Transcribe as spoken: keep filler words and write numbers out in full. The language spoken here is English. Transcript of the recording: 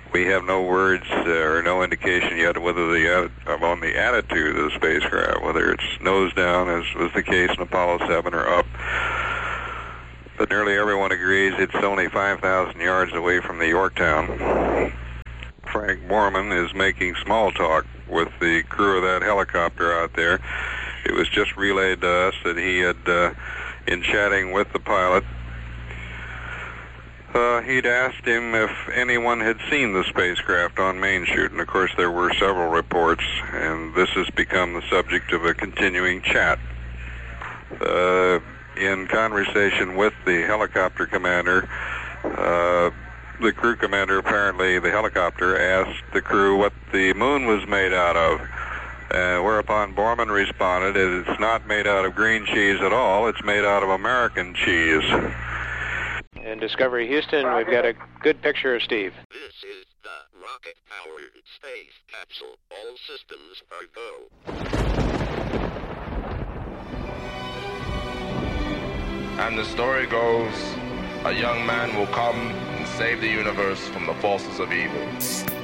We have no words uh, or no indication yet whether the uh, on the attitude of the spacecraft, whether it's nose down, as was the case in Apollo seven, or up. But nearly everyone agrees it's only five thousand yards away from the Yorktown. Frank Borman is making small talk with the crew of that helicopter out there. It was just relayed to us that he had, uh, in chatting with the pilot, Uh, he'd asked him if anyone had seen the spacecraft on main chute, and of course there were several reports, and this has become the subject of a continuing chat. Uh, in conversation with the helicopter commander, uh, the crew commander, apparently the helicopter, asked the crew what the moon was made out of, uh, whereupon Borman responded, it's not made out of green cheese at all, it's made out of American cheese. In Discovery Houston, we've got a good picture of Steve. This is the rocket-powered space capsule. All systems are go. And the story goes, a young man will come and save the universe from the forces of evil.